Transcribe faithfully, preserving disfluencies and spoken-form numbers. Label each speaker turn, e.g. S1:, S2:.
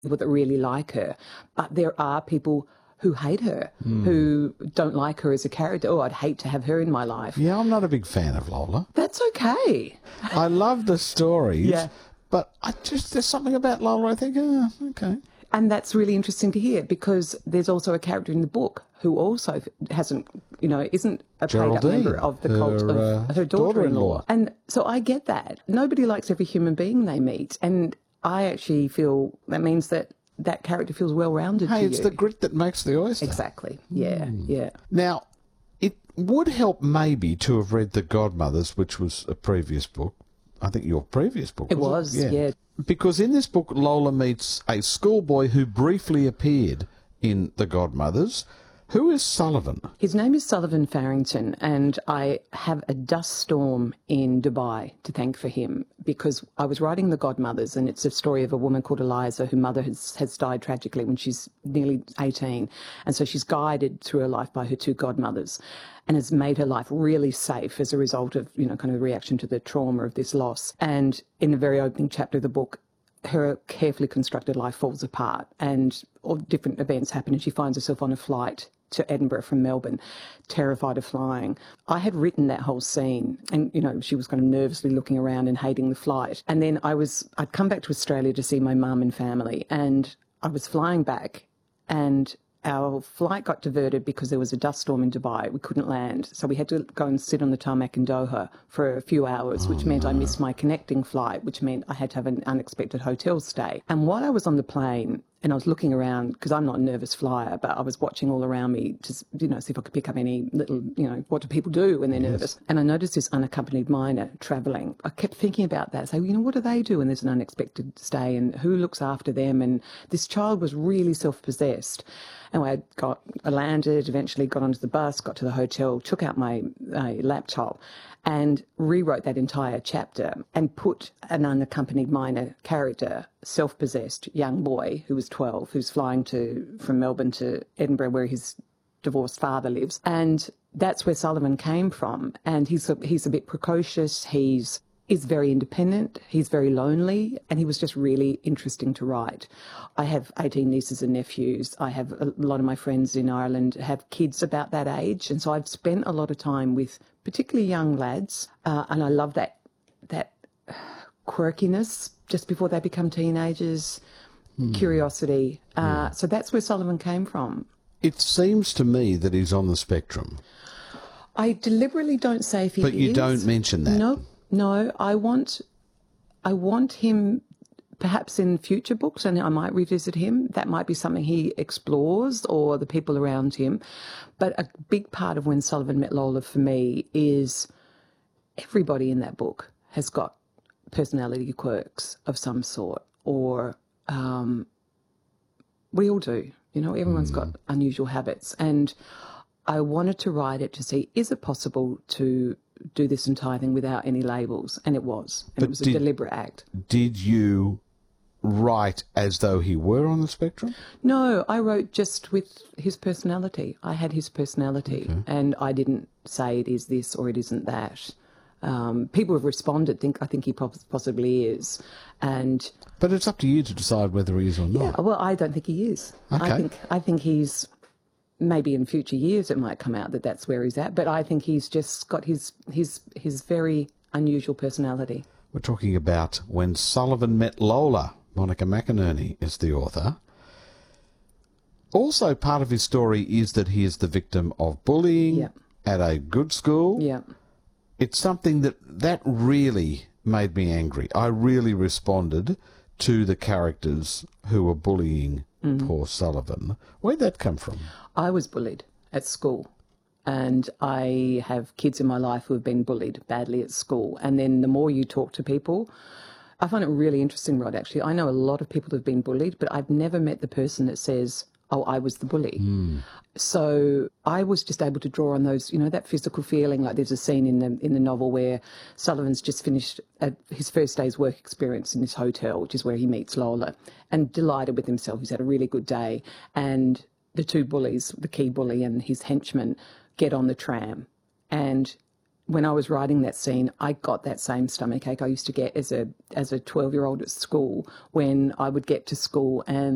S1: people that really like her. But there are people who hate her, mm. who don't like her as a character. Oh, I'd hate to have her in my life.
S2: Yeah, I'm not a big fan of Lola.
S1: That's okay.
S2: I love the stories,
S1: yeah.
S2: but I just there's something about Lola I think, oh, okay.
S1: And that's really interesting to hear, because there's also a character in the book who also hasn't, you know, isn't a paid-up member of the
S2: her,
S1: cult of
S2: uh,
S1: her daughter-in-law.
S2: daughter-in-law.
S1: And so I get that. Nobody likes every human being they meet. And I actually feel that means that that character feels well-rounded
S2: hey,
S1: to
S2: it's
S1: you.
S2: the grit that makes the oyster.
S1: Exactly. Yeah, mm. yeah.
S2: Now, it would help maybe to have read The Godmothers, which was a previous book. I think your previous book.
S1: It was,
S2: was it?
S1: yeah.
S2: Because in this book, Lola meets a schoolboy who briefly appeared in The Godmothers. Who is Sullivan?
S1: His name is Sullivan Farrington, and I have a dust storm in Dubai to thank for him, because I was writing The Godmothers, and it's a story of a woman called Eliza, whose mother has, has died tragically when she's nearly eighteen. And so she's guided through her life by her two godmothers, and has made her life really safe as a result of, you know, kind of a reaction to the trauma of this loss. And in the very opening chapter of the book, her carefully constructed life falls apart, and all different events happen, and she finds herself on a flight to Edinburgh from Melbourne, terrified of flying. I had written that whole scene, and, you know, she was kind of nervously looking around and hating the flight. And then I was, I'd come back to Australia to see my mum and family, and I was flying back, and our flight got diverted because there was a dust storm in Dubai. We couldn't land, so we had to go and sit on the tarmac in Doha for a few hours, which oh, meant no. I missed my connecting flight, which meant I had to have an unexpected hotel stay. And while I was on the plane, and I was looking around, because I'm not a nervous flyer, but I was watching all around me to, you know, see if I could pick up any little, you know, what do people do when they're yes. nervous? And I noticed this unaccompanied minor travelling. I kept thinking about that. So, you know, what do they do when there's an unexpected stay, and who looks after them? And this child was really self-possessed. And I got, I landed, eventually got onto the bus, got to the hotel, took out my uh, laptop, and rewrote that entire chapter and put an unaccompanied minor character, self-possessed young boy who was twelve, who's flying to from Melbourne to Edinburgh, where his divorced father lives. And that's where Sullivan came from. And he's a, he's a bit precocious. He's is very independent, he's very lonely, and he was just really interesting to write. I have eighteen nieces and nephews. I have a lot of my friends in Ireland have kids about that age, and so I've spent a lot of time with particularly young lads, uh, and I love that that quirkiness just before they become teenagers, hmm. curiosity. Uh, yeah. So that's where Sullivan came from.
S2: It seems to me that he's on the spectrum.
S1: I deliberately don't say if he
S2: but
S1: is.
S2: But you don't mention that.
S1: No. No, I want, I want him, perhaps in future books, and I might revisit him. That might be something he explores, or the people around him. But a big part of When Sullivan Met Lola for me is everybody in that book has got personality quirks of some sort, or um, we all do. You know, everyone's mm. got unusual habits, and I wanted to write it to see, is it possible to do this entire thing without any labels? And it was. And but it was did, a deliberate act.
S2: Did you write as though he were on the spectrum?
S1: No, I wrote just with his personality. I had his personality, okay. and I didn't say it is this or it isn't that. Um, people have responded, think I think he possibly is. And
S2: But it's up to you to decide whether he is or not.
S1: Yeah, well, I don't think he is.
S2: Okay.
S1: I think, I think he's... Maybe in future years it might come out that that's where he's at, but I think he's just got his his his very unusual personality.
S2: We're talking about When Sullivan Met Lola. Monica McInerney is the author. Also, part of his story is that he is the victim of bullying
S1: yep.
S2: at a good school.
S1: Yeah,
S2: it's something that that really made me angry. I really responded to the characters who were bullying mm. poor Sullivan. Where'd that come from?
S1: I was bullied at school, and I have kids in my life who have been bullied badly at school. And then the more you talk to people, I find it really interesting, Rod, actually. I know a lot of people who have been bullied, but I've never met the person that says, oh, I was the bully. Mm. So I was just able to draw on those, you know, that physical feeling. Like there's a scene in the in the novel where Sullivan's just finished a, his first day's work experience in this hotel, which is where he meets Lola, and delighted with himself. He's had a really good day. And the two bullies, the key bully and his henchman, get on the tram. And when I was writing that scene, I got that same stomachache I used to get as a as a twelve-year-old at school when I would get to school and